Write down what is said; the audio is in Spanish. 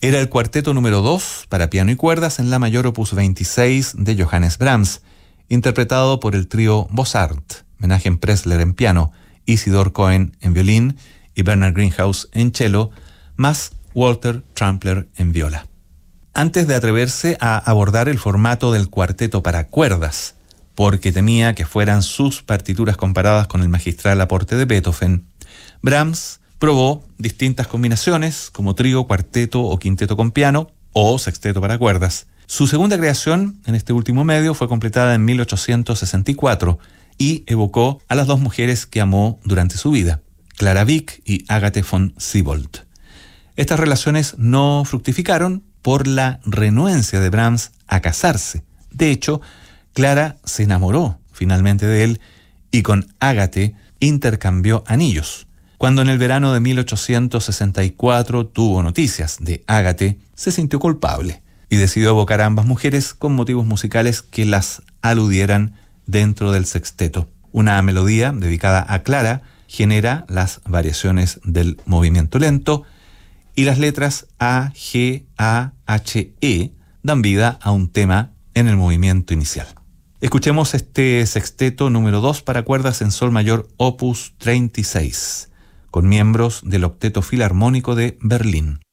Era el cuarteto número 2 para piano y cuerdas en la mayor opus 26 de Johannes Brahms, interpretado por el trío Bossart, Menachem Pressler en piano, Isidor Cohen en violín y Bernard Greenhouse en cello, más Walter Trampler en viola. Antes de atreverse a abordar el formato del cuarteto para cuerdas, porque temía que fueran sus partituras comparadas con el magistral aporte de Beethoven, Brahms probó distintas combinaciones como trío, cuarteto o quinteto con piano o sexteto para cuerdas. Su segunda creación en este último medio fue completada en 1864 y evocó a las dos mujeres que amó durante su vida, Clara Wieck y Agathe von Siebold. Estas relaciones no fructificaron por la renuencia de Brahms a casarse. De hecho, Clara se enamoró finalmente de él y con Agathe intercambió anillos. Cuando en el verano de 1864 tuvo noticias de Agathe, se sintió culpable y decidió evocar a ambas mujeres con motivos musicales que las aludieran dentro del sexteto. Una melodía dedicada a Clara genera las variaciones del movimiento lento y las letras A, G, A, H, E dan vida a un tema en el movimiento inicial. Escuchemos este sexteto número 2 para cuerdas en sol mayor opus 36, con miembros del Octeto Filarmónico de Berlín.